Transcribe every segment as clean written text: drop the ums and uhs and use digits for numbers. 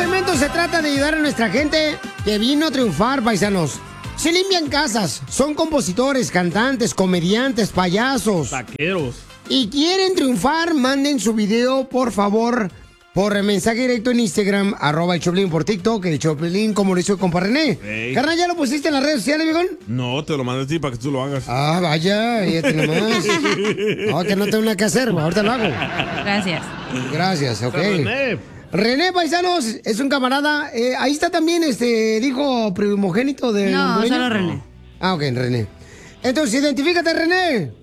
segmento se trata de ayudar a nuestra gente que vino a triunfar, paisanos. Se limpian casas, son compositores, cantantes, comediantes, payasos. Taqueros. Y quieren triunfar, manden su video, por favor, por mensaje directo en Instagram, @el Choplin, por TikTok, el Choplin, como lo hizo con Parrené. Hey. Carnal, ¿ya lo pusiste en las redes sociales, viejón? No, te lo mandé a ti para que tú lo hagas. Ah, vaya, ya te nomás. No, que no tengo nada que hacer, ahorita lo hago. Gracias. Gracias, ok. René. René, paisanos, es un camarada. Ahí está también hijo primogénito de. No, solo René. Ah, ok, René. Entonces, identifícate, René.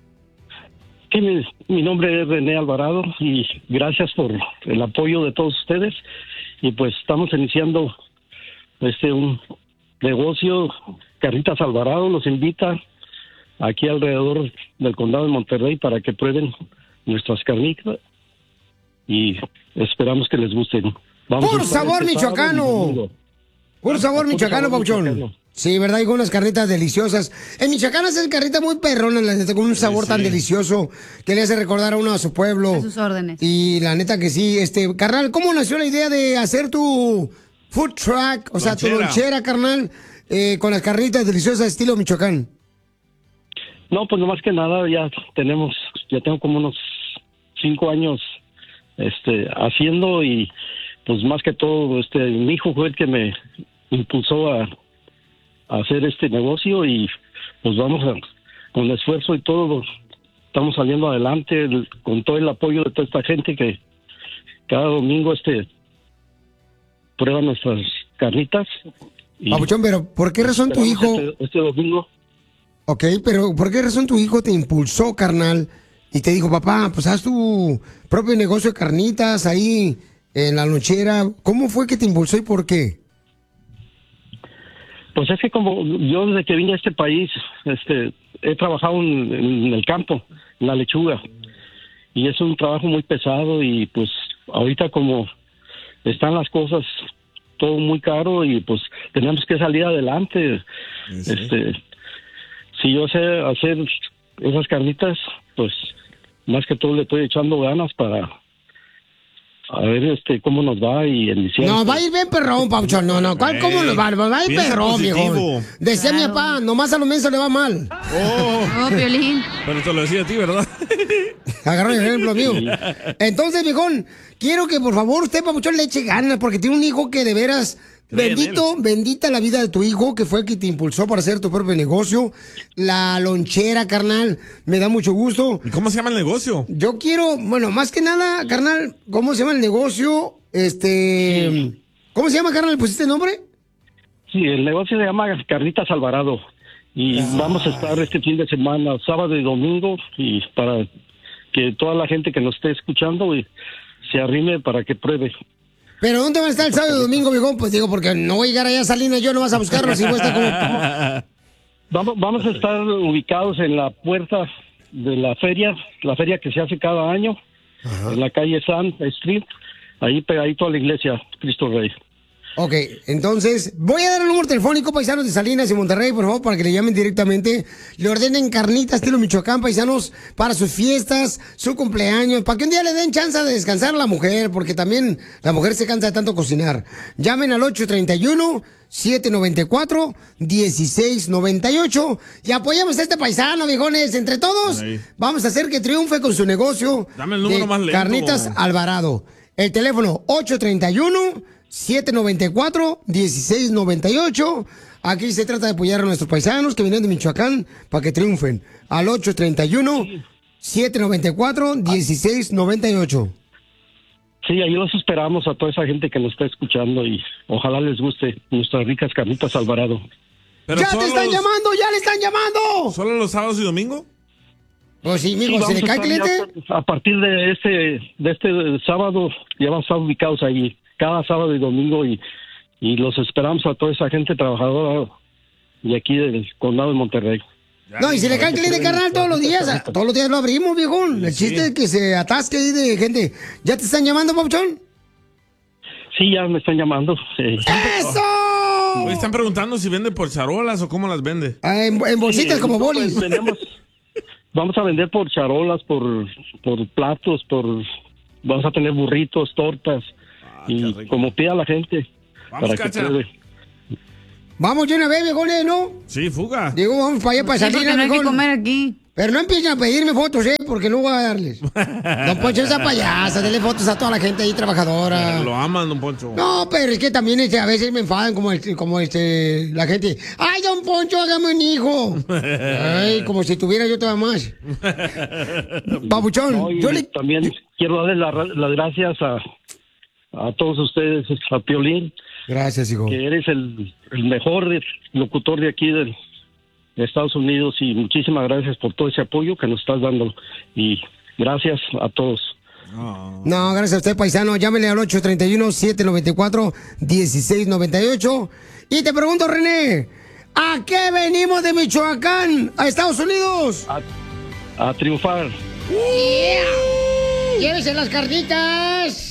Mi nombre es René Alvarado y gracias por el apoyo de todos ustedes. Y pues estamos iniciando un negocio. Carnitas Alvarado los invita aquí alrededor del condado de Monterrey para que prueben nuestras carnitas y esperamos que les gusten. ¡Puro sabor michoacano! ¡Puro sabor michoacano, Pauchón! Sí, ¿verdad? Hay unas carnitas deliciosas. En Michoacán hacen carnitas muy perronas, la neta, con un sabor tan delicioso que le hace recordar a uno a su pueblo. A sus órdenes. Y la neta que sí. Carnal, ¿cómo nació la idea de hacer tu food truck, o sea, tu lonchera, carnal, con las carnitas deliciosas estilo Michoacán? No, pues no más que nada, ya tengo como unos 5 años haciendo y pues más que todo, mi hijo fue el que me impulsó a hacer este negocio y pues con esfuerzo y todo, estamos saliendo adelante con todo el apoyo de toda esta gente que cada domingo prueba nuestras carnitas. Papuchón, pero ¿por qué razón tu hijo? Este domingo. Ok, pero ¿por qué razón tu hijo te impulsó, carnal? Y te dijo, papá, pues haz tu propio negocio de carnitas ahí en la lonchera. ¿Cómo fue que te impulsó y por qué? Pues es que como yo desde que vine a este país, he trabajado en el campo, en la lechuga. Y es un trabajo muy pesado y pues ahorita como están las cosas todo muy caro y pues tenemos que salir adelante. Sí. Si yo sé hacer esas carnitas, pues más que todo le estoy echando ganas para a ver cómo nos va y en diciembre. No, va a ir bien perrón, Pauchón. No, ¿cómo nos va? Va a ir perrón, viejo. Decía mi papá, nomás a los mensos le va mal. Oh, Piolín. Pero te lo decía a ti, ¿verdad? Agarró el ejemplo mío. Entonces, viejón, quiero que por favor usted, Papuchón, le eche ganas porque tiene un hijo que de veras... Bendita la vida de tu hijo, que fue el que te impulsó para hacer tu propio negocio. La lonchera, carnal, me da mucho gusto. ¿Y cómo se llama el negocio? Yo quiero, bueno, más que nada, carnal, ¿cómo se llama el negocio? Sí. ¿Cómo se llama, carnal? ¿Le pusiste el nombre? Sí, el negocio se llama Carnitas Alvarado. Y vamos a estar este fin de semana, sábado y domingo, y para que toda la gente que nos esté escuchando se arrime para que pruebe. ¿Pero dónde va a estar el sábado y domingo, viejón? Pues digo, porque no voy a llegar allá a Salinas, yo no vas a buscarlo, si cuesta como... Vamos a estar ubicados en la puerta de la feria que se hace cada año, en la calle Sun Street, ahí pegadito a la iglesia Cristo Rey. Ok, entonces, voy a dar el número telefónico, paisanos de Salinas y Monterrey, por favor, para que le llamen directamente. Le ordenen carnitas estilo Michoacán, paisanos, para sus fiestas, su cumpleaños, para que un día le den chance de descansar a la mujer, porque también la mujer se cansa de tanto cocinar. Llamen al 831-794-1698 y apoyamos a este paisano, viejones. Entre todos, vamos a hacer que triunfe con su negocio. Dame el número más lento. Carnitas Alvarado. El teléfono 831-794-1698. Aquí se trata de apoyar a nuestros paisanos que vienen de Michoacán para que triunfen. Al 831-794-1698. Sí, ahí los esperamos a toda esa gente que nos está escuchando y ojalá les guste nuestras ricas carnitas Alvarado. ¡Ya te están llamando! ¡Ya le están llamando! ¿Solo los sábados y domingos? Pues sí, mijo, ¿se le cae cliente? A partir de este sábado ya vamos a estar ubicados ahí, cada sábado y domingo y los esperamos a toda esa gente trabajadora de aquí del condado de Monterrey. No, y si le cae cliente, carnal, todos los días lo abrimos, viejón. El chiste es que se atasque ahí de gente. ¿Ya te están llamando, Papuchón? Sí, ya me están llamando. Sí. ¡Eso! Me están preguntando si vende por charolas o cómo las vende. En bolsitas como bolis. Vamos a vender por charolas, por platos, vamos a tener burritos, tortas. y como pida la gente. Vamos, para que Cacha. pruebe. Vamos de una vez, mejor, ¿no? Sí, fuga. Digo, vamos para allá, para Sí, porque Salinas, no hay que mejor. comer aquí. Pero no empiecen a pedirme fotos, porque no voy a darles. Don Poncho, esa payasa, denle fotos a toda la gente ahí trabajadora. Lo aman, don Poncho. No, pero es que también a veces me enfadan como la gente. ¡Ay, don Poncho, hágame un hijo! Ay, como si tuviera yo todavía más. Babuchón, No, y yo le... también quiero darle las gracias a todos ustedes, a Piolín, Gracias, hijo. que eres el mejor locutor de aquí de Estados Unidos, y muchísimas gracias por todo ese apoyo que nos estás dando, y gracias a todos. No, gracias a usted, paisano. Llámele al 831-794-1698. Y te pregunto, René, ¿a qué venimos de Michoacán a Estados Unidos? A triunfar. ¡Yeah! ¡Llévese las carnitas!